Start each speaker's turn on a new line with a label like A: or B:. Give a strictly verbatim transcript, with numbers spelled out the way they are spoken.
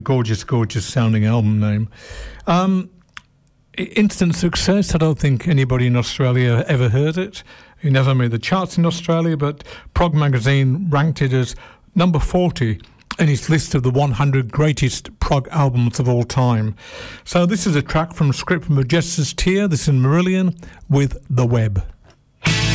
A: Gorgeous, gorgeous sounding album name. Um, instant success. I don't think anybody in Australia ever heard it. It never made the charts in Australia, but Prog Magazine ranked it as number forty in its list of the one hundred greatest prog albums of all time. So this is a track from Script Majestus Tear. This is Marillion with The Web.